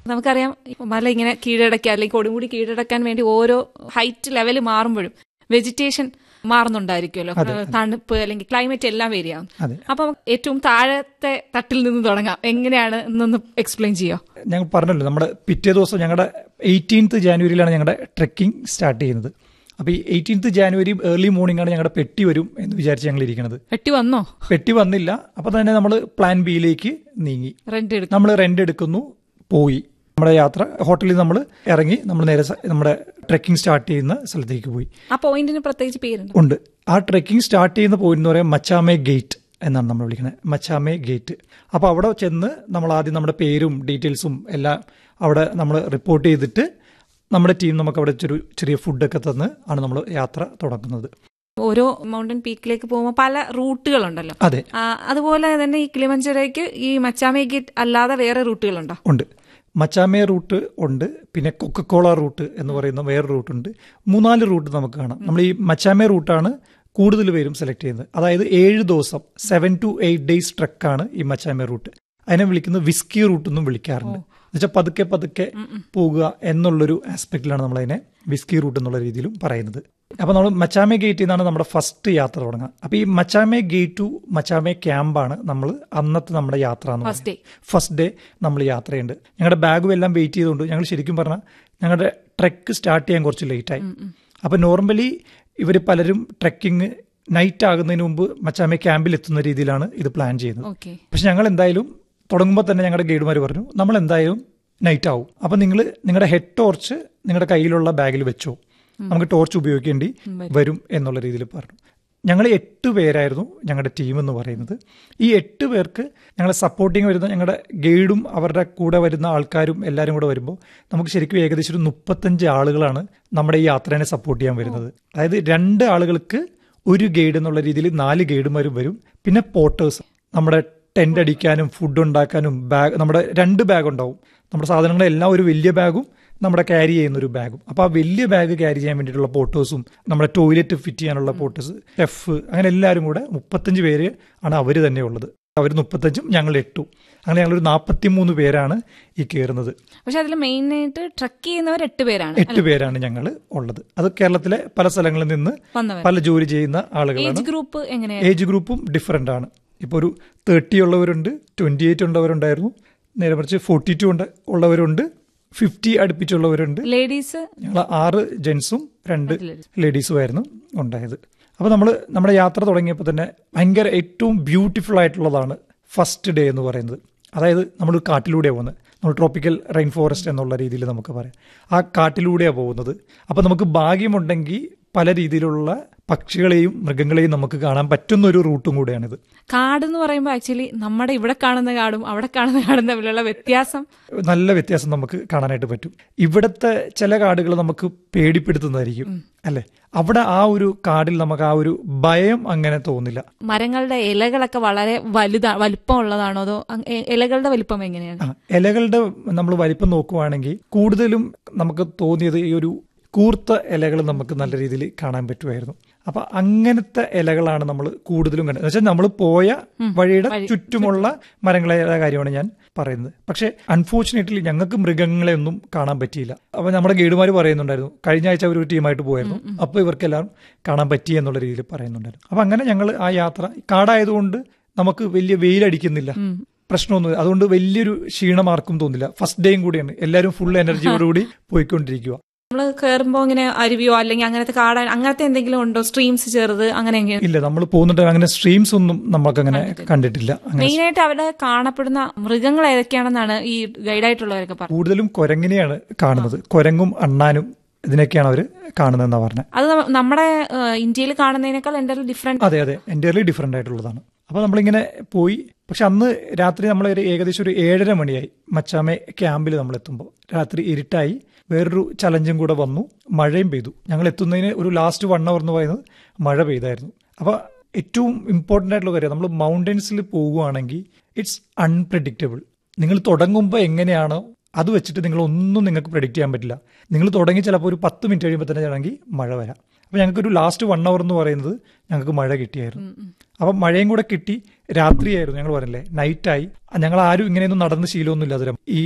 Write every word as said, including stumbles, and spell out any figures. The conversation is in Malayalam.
നമുക്കറിയാം മല ഇങ്ങനെ കീഴടക്കാൻ അല്ലെങ്കിൽ കൊടുമുടി കീഴടക്കാൻ വേണ്ടി ഓരോ ഹൈറ്റ് ലെവൽ മാറുമ്പോഴും വെജിറ്റേഷൻ മാറുന്നുണ്ടായിരിക്കുമല്ലോ, തണുപ്പ് അല്ലെങ്കിൽ ക്ലൈമറ്റ് എല്ലാം വേരിയാവും. അപ്പൊ ഏറ്റവും താഴത്തെ തട്ടിൽ നിന്ന് തുടങ്ങാം, എങ്ങനെയാണ് എന്നൊന്ന് എക്സ്പ്ലെയിൻ ചെയ്യോ? ഞങ്ങൾ പറഞ്ഞല്ലോ, നമ്മുടെ പിറ്റേ ദിവസം ഞങ്ങളുടെ എയ്റ്റീൻത്ത് ജാനുവരിയിലാണ് ഞങ്ങളുടെ ട്രെക്കിംഗ് സ്റ്റാർട്ട് ചെയ്യുന്നത്. അപ്പൊ ഈ എയ്റ്റീൻത്ത് ജാനുവരി ഏർലി മോർണിംഗ് ആണ് ഞങ്ങളുടെ പെട്ടി വരും എന്ന് വിചാരിച്ച് ഞങ്ങൾ ഇരിക്കുന്നത്. പെട്ടി വന്നോ? പെട്ടി വന്നില്ല. അപ്പൊ തന്നെ നമ്മൾ പ്ലാൻ ബിയിലേക്ക് നീങ്ങി. നമ്മൾ റെന്റ് എടുക്കുന്നു, പോയി നമ്മുടെ യാത്ര. ഹോട്ടലിൽ നമ്മൾ ഇറങ്ങി നമ്മൾ നേരെ നമ്മുടെ ട്രെക്കിംഗ് സ്റ്റാർട്ട് ചെയ്യുന്ന സ്ഥലത്തേക്ക് പോയി. ആ പോയിന്റിന് പ്രത്യേകിച്ച് പേരുണ്ട് ഉണ്ട്. ആ ട്രെക്കിംഗ് സ്റ്റാർട്ട് ചെയ്യുന്ന പോയിന്റ് എന്ന് പറയാൻ മച്ചാമേ ഗേറ്റ് എന്നാണ് നമ്മൾ വിളിക്കുന്നത്, മച്ചാമേ ഗേറ്റ്. അപ്പൊ അവിടെ ചെന്ന് നമ്മൾ ആദ്യം നമ്മുടെ പേരും ഡീറ്റെയിൽസും എല്ലാം അവിടെ നമ്മൾ റിപ്പോർട്ട് ചെയ്തിട്ട് നമ്മുടെ ടീം നമുക്ക് അവിടെ ചെറിയ ചെറിയ ഫുഡൊക്കെ തന്ന് ആണ് നമ്മൾ യാത്ര തുടങ്ങുന്നത്. ഓരോ മൗണ്ടൻ പീക്കിലേക്ക് പോകുമ്പോൾ പല റൂട്ടുകളുണ്ടല്ലോ. അതെ. അതുപോലെ തന്നെ ഈ കിളിമഞ്ചരയ്ക്ക് ഈ മച്ചാമേ ഗേറ്റ് അല്ലാതെ വേറെ റൂട്ടുകളുണ്ടോ? ഉണ്ട്. മച്ചാമേ റൂട്ട് ഉണ്ട്, പിന്നെ കൊക്കക്കോള റൂട്ട് എന്ന് പറയുന്ന വേറെ റൂട്ടുണ്ട്. മൂന്നാല് റൂട്ട് നമുക്ക് കാണാം. നമ്മൾ ഈ മച്ചാമേ റൂട്ടാണ് കൂടുതൽ പേരും സെലക്ട് ചെയ്യുന്നത്. അതായത് ഏഴ് ദിവസം സെവൻ ടു എയ്റ്റ് ഡേയ്സ് ട്രക്കാണ് ഈ മച്ചാമേ റൂട്ട്. അതിനെ വിളിക്കുന്നത് വിസ്കി റൂട്ട് എന്നും വിളിക്കാറുണ്ട്. എന്നുവെച്ചാൽ പതുക്കെ പതുക്കെ പോകുക എന്നുള്ളൊരു ആസ്പെക്റ്റിലാണ് നമ്മളതിനെ വിസ്കി റൂട്ട് എന്നുള്ള രീതിയിലും പറയുന്നത്. അപ്പൊ നമ്മൾ മച്ചാമേ ഗേറ്റിൽ നിന്നാണ് നമ്മുടെ ഫസ്റ്റ് യാത്ര തുടങ്ങുക. അപ്പൊ ഈ മച്ചാമേ ഗേറ്റ് ടു മച്ചാമേ ക്യാമ്പാണ് നമ്മൾ അന്നത്തെ നമ്മുടെ യാത്ര എന്ന് പറയുന്നത്. ഫസ്റ്റ് ഡേ നമ്മൾ യാത്ര ചെയ്യുന്നുണ്ട്. ഞങ്ങളുടെ ബാഗും എല്ലാം വെയിറ്റ് ചെയ്തുകൊണ്ട് ഞങ്ങൾ ശരിക്കും പറഞ്ഞാൽ ഞങ്ങളുടെ ട്രെക്ക് സ്റ്റാർട്ട് ചെയ്യാൻ കുറച്ച് ലേറ്റായി. അപ്പൊ നോർമലി ഇവർ പലരും ട്രെക്കിങ് നൈറ്റ് ആകുന്നതിന് മുമ്പ് മച്ചാമേ ക്യാമ്പിൽ എത്തുന്ന രീതിയിലാണ് ഇത് പ്ലാൻ ചെയ്യുന്നത്. പക്ഷെ ഞങ്ങൾ എന്തായാലും തുടങ്ങുമ്പോൾ തന്നെ ഞങ്ങളുടെ ഗൈഡുമാർ പറഞ്ഞു നമ്മൾ എന്തായാലും നൈറ്റ് ആവും, അപ്പൊ നിങ്ങൾ നിങ്ങളുടെ ഹെഡ് ടോർച്ച് നിങ്ങളുടെ കയ്യിലുള്ള ബാഗിൽ വെച്ചോ, നമുക്ക് ടോർച്ച് ഉപയോഗിക്കേണ്ടി വരും എന്നുള്ള രീതിയിൽ പറഞ്ഞു. ഞങ്ങൾ എട്ട് പേരായിരുന്നു ഞങ്ങളുടെ ടീം എന്ന് പറയുന്നത്. ഈ എട്ട് പേർക്ക് ഞങ്ങളെ സപ്പോർട്ടിങ് വരുന്ന ഞങ്ങളുടെ ഗൈഡും അവരുടെ കൂടെ വരുന്ന ആൾക്കാരും എല്ലാവരും കൂടെ വരുമ്പോൾ നമുക്ക് ശരിക്കും ഏകദേശം ഒരു മുപ്പത്തഞ്ച് ആളുകളാണ് നമ്മുടെ ഈ യാത്രേനെ സപ്പോർട്ട് ചെയ്യാൻ വരുന്നത്. അതായത് രണ്ട് ആളുകൾക്ക് ഒരു ഗൈഡ് എന്നുള്ള രീതിയിൽ നാല് ഗൈഡുമാരും വരും. പിന്നെ പോർട്ടേഴ്സ് നമ്മുടെ ടെന്റ് അടിക്കാനും ഫുഡ് ഉണ്ടാക്കാനും ബാഗ്, നമ്മുടെ രണ്ട് ബാഗ് ഉണ്ടാവും. നമ്മുടെ സാധനങ്ങളെല്ലാം ഒരു വലിയ ബാഗും നമ്മുടെ ക്യാരി ചെയ്യുന്ന ഒരു ബാഗും. അപ്പോൾ ആ വലിയ ബാഗ് ക്യാരി ചെയ്യാൻ വേണ്ടിയിട്ടുള്ള പോർട്ടേഴ്സും നമ്മുടെ ടോയ്ലറ്റ് ഫിറ്റ് ചെയ്യാനുള്ള പോർട്ടേഴ്സ്, ഷെഫ്, അങ്ങനെ എല്ലാവരും കൂടെ മുപ്പത്തഞ്ച് പേര് ആണ് അവർ തന്നെ ഉള്ളത്. അവർ മുപ്പത്തഞ്ചും ഞങ്ങൾ എട്ടും, അങ്ങനെ ഞങ്ങളൊരു നാൽപ്പത്തി മൂന്ന് പേരാണ് ഈ കയറുന്നത്. പക്ഷെ അതിൽ മെയിനായിട്ട് ട്രക്ക് ചെയ്യുന്നവർ എട്ട് പേരാണ് എട്ട് പേരാണ് ഞങ്ങൾ ഉള്ളത്. അത് കേരളത്തിലെ പല സ്ഥലങ്ങളിൽ നിന്ന് പല ജോലി ചെയ്യുന്ന ആളുകളാണ്. ഏജ് ഗ്രൂപ്പ് എങ്ങനെയാണ്? ഏജ് ഗ്രൂപ്പും ഡിഫറെന്റ് ആണ്. ഇപ്പോൾ ഒരു തേർട്ടി ഉള്ളവരുണ്ട്, ട്വന്റി എയ്റ്റ് ഉള്ളവരുണ്ടായിരുന്നു, നേരെ മറിച്ച് ഫോർട്ടി ടു ഉള്ളവരുണ്ട്, ഫിഫ്റ്റി അടുപ്പിച്ചുള്ളവരുണ്ട്. ലേഡീസ് ഞങ്ങൾ ആറ് ജെന്റ്സും രണ്ട് ലേഡീസും ആയിരുന്നു ഉണ്ടായത്. അപ്പോൾ നമ്മൾ നമ്മുടെ യാത്ര തുടങ്ങിയപ്പോൾ തന്നെ ഭയങ്കര ഏറ്റവും ബ്യൂട്ടിഫുൾ ആയിട്ടുള്ളതാണ് ഫസ്റ്റ് ഡേ എന്ന് പറയുന്നത്. അതായത് നമ്മൾ കാട്ടിലൂടെയാണ് പോകുന്നത്. നമ്മൾ ട്രോപ്പിക്കൽ റെയിൻ ഫോറസ്റ്റ് എന്നുള്ള രീതിയിൽ നമുക്ക് പറയാം. ആ കാട്ടിലൂടെയാണ് പോകുന്നത്. അപ്പോൾ നമുക്ക് ഭാഗ്യമുണ്ടെങ്കിൽ പല രീതിയിലുള്ള പക്ഷികളെയും മൃഗങ്ങളെയും നമുക്ക് കാണാൻ പറ്റുന്ന ഒരു റൂട്ടും കൂടെയാണിത്. കാട് എന്ന് പറയുമ്പോൾ ആക്ച്വലി നമ്മുടെ ഇവിടെ കാണുന്ന കാടും അവിടെ കാണുന്ന കാടും തമ്മിലുള്ള വ്യത്യാസം, നല്ല വ്യത്യാസം നമുക്ക് കാണാനായിട്ട് പറ്റും. ഇവിടുത്തെ ചില കാടുകൾ നമുക്ക് പേടിപ്പെടുത്തുന്നതായിരിക്കും അല്ലെ, അവിടെ ആ ഒരു കാടിൽ നമുക്ക് ആ ഒരു ഭയം അങ്ങനെ തോന്നില്ല. മരങ്ങളുടെ ഇലകളൊക്കെ വളരെ വലുതാ വലിപ്പം ഉള്ളതാണോ അതോ ഇലകളുടെ വലിപ്പം എങ്ങനെയാണ്? ഇലകളുടെ നമ്മൾ വലിപ്പം നോക്കുവാണെങ്കിൽ കൂടുതലും നമുക്ക് തോന്നിയത് ഈ ഒരു കൂർത്ത ഇലകൾ നമുക്ക് നല്ല രീതിയിൽ കാണാൻ പറ്റുമായിരുന്നു. അപ്പൊ അങ്ങനത്തെ ഇലകളാണ് നമ്മൾ കൂടുതലും കണ്ടത്. എന്ന് വെച്ചാൽ നമ്മൾ പോയ വഴിയുടെ ചുറ്റുമുള്ള മരങ്ങളെ കാര്യമാണ് ഞാൻ പറയുന്നത്. പക്ഷെ അൺഫോർച്ചുനേറ്റ്ലി ഞങ്ങൾക്ക് മൃഗങ്ങളെ ഒന്നും കാണാൻ പറ്റിയില്ല. അപ്പൊ നമ്മുടെ ഗൈഡുമാർ പറയുന്നുണ്ടായിരുന്നു കഴിഞ്ഞ ആഴ്ച അവർ ഒരു ടീമായിട്ട് പോയായിരുന്നു, അപ്പൊ ഇവർക്കെല്ലാം കാണാൻ പറ്റി എന്നുള്ള രീതിയിൽ പറയുന്നുണ്ടായിരുന്നു. അപ്പൊ അങ്ങനെ ഞങ്ങൾ ആ യാത്ര, കാടായതുകൊണ്ട് നമുക്ക് വലിയ വെയിലടിക്കുന്നില്ല, പ്രശ്നമൊന്നുമില്ല. അതുകൊണ്ട് വലിയൊരു ക്ഷീണമാർക്കും തോന്നില്ല. ഫസ്റ്റ് ഡേയും കൂടിയാണ്, എല്ലാവരും ഫുൾ എനർജിയോടുകൂടി പോയിക്കൊണ്ടിരിക്കുക. നമ്മൾ കയറുമ്പോ ഇങ്ങനെ അരുവിയോ അല്ലെങ്കിൽ അങ്ങനത്തെ കാടാൻ അങ്ങനത്തെ എന്തെങ്കിലും ഉണ്ടോ? സ്ട്രീംസ് ചെറുത് അങ്ങനെ ഇല്ല, നമ്മൾ പോകുന്നുണ്ട് അങ്ങനെ സ്ട്രീംസ് ഒന്നും നമുക്ക് അങ്ങനെ കണ്ടിട്ടില്ല. മെയിനായിട്ട് അവിടെ കാണപ്പെടുന്ന മൃഗങ്ങൾ ഏതൊക്കെയാണെന്നാണ് ഈ ഗൈഡായിട്ടുള്ളവരൊക്കെ പറഞ്ഞത്? കൂടുതലും കുരങ്ങിനെയാണ് കാണുന്നത്. കുരങ്ങും അണ്ണാനും ഇതിനൊക്കെയാണ് അവർ കാണുന്നതെന്നാണ് പറഞ്ഞത്. അത് നമ്മുടെ ഇന്ത്യയിൽ കാണുന്നതിനേക്കാൾ എൻ്റയർലി ഡിഫറെന്റ്. അതെ അതെ, എൻ്റയർലി ഡിഫറെന്റ് ആയിട്ടുള്ളതാണ്. അപ്പൊ നമ്മളിങ്ങനെ പോയി. പക്ഷെ അന്ന് രാത്രി നമ്മൾ ഒരു ഏകദേശം ഒരു ഏഴര മണിയായി മച്ചാമേ ക്യാമ്പിൽ നമ്മൾ എത്തുമ്പോൾ. രാത്രി ഇരുട്ടായി. വേറൊരു ചലഞ്ചും കൂടെ വന്നു, മഴയും പെയ്തു. ഞങ്ങൾ എത്തുന്നതിന് ഒരു ലാസ്റ്റ് വൺ അവർ എന്ന് പറയുന്നത് മഴ പെയ്തായിരുന്നു. അപ്പൊ ഏറ്റവും ഇമ്പോർട്ടൻ്റ് ആയിട്ടുള്ള കാര്യം, നമ്മൾ മൗണ്ടൻസിൽ പോകുകയാണെങ്കിൽ ഇറ്റ്സ് അൺപ്രഡിക്റ്റബിൾ. നിങ്ങൾ തുടങ്ങുമ്പോൾ എങ്ങനെയാണോ അത് വെച്ചിട്ട് നിങ്ങൾ ഒന്നും നിങ്ങൾക്ക് പ്രഡിക്റ്റ് ചെയ്യാൻ പറ്റില്ല. നിങ്ങൾ തുടങ്ങി ചിലപ്പോൾ ഒരു പത്ത് മിനിറ്റ് കഴിയുമ്പോൾ തന്നെ ആണെങ്കിൽ മഴ വരാം. അപ്പം ഞങ്ങൾക്കൊരു ലാസ്റ്റ് വൺ അവർ എന്ന് പറയുന്നത് ഞങ്ങൾക്ക് മഴ കിട്ടിയായിരുന്നു. അപ്പം മഴയും കൂടെ കിട്ടി. രാത്രിയായിരുന്നു, ഞങ്ങൾ പറഞ്ഞില്ലേ നൈറ്റായി. ഞങ്ങൾ ആരും ഇങ്ങനെയൊന്നും നടന്ന് ശീലമൊന്നും ഇല്ലാതെ ഈ